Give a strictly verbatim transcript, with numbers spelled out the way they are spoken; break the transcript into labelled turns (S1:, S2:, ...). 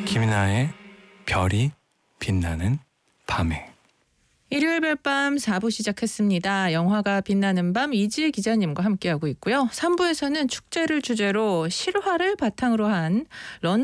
S1: 김이나의 별이 빛나는 밤에.
S2: 일요일 별밤 사 부 시작했습니다. 영화가 빛나는 밤 이지혜 기자님과 함께하고 있고요. 삼 부에서는 축제를 주제로 실화를 바탕으로 한 런